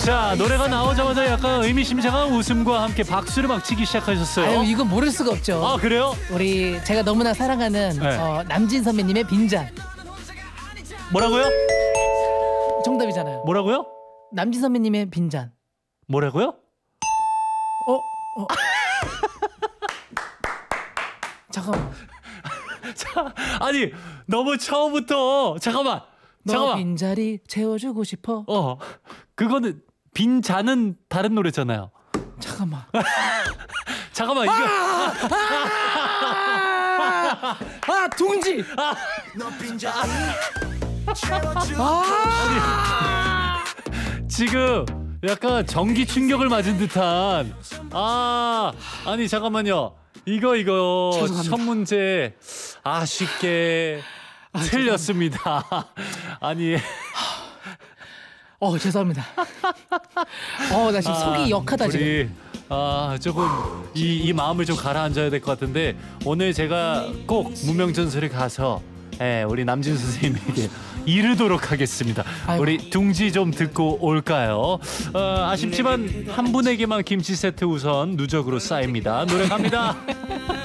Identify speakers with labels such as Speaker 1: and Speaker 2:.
Speaker 1: 자, 노래가 나오자마자 약간 의미심장한 웃음과 함께 박수를 막 치기 시작하셨어요.
Speaker 2: 아유, 이거 모를 수가 없죠.
Speaker 1: 아, 그래요?
Speaker 2: 우리 제가 너무나 사랑하는
Speaker 1: 네.
Speaker 2: 남진 선배님의 빈잔.
Speaker 1: 뭐라고요?
Speaker 2: 정답이잖아요.
Speaker 1: 뭐라고요?
Speaker 2: 남진 선배님의 빈잔.
Speaker 1: 뭐라고요?
Speaker 2: 잠깐만.
Speaker 1: 자, 아니 너무 처음부터 잠깐만.
Speaker 2: 너 빈자리 채워주고 싶어.
Speaker 1: 그거는 빈잔은 다른 노래잖아요.
Speaker 2: 잠깐만.
Speaker 1: 잠깐만 이거.
Speaker 2: 둥지.
Speaker 3: 너 빈자리
Speaker 1: 지금 약간 전기 충격을 맞은 듯한. 아니 잠깐만요. 이거
Speaker 2: 죄송합니다.
Speaker 1: 첫 문제 아쉽게 틀렸습니다. 아니
Speaker 2: 죄송합니다. 나 지금 속이 역하다 지금.
Speaker 1: 우리 조금 이 마음을 좀 가라앉아야 될 것 같은데 오늘 제가 꼭 무명전설에 가서 우리 남진 선생님에게 이르도록 하겠습니다.
Speaker 2: 아이고.
Speaker 1: 우리 둥지 좀 듣고 올까요? 아쉽지만 한 분에게만 김치 세트 우선 누적으로 쌓입니다. 노래 갑니다.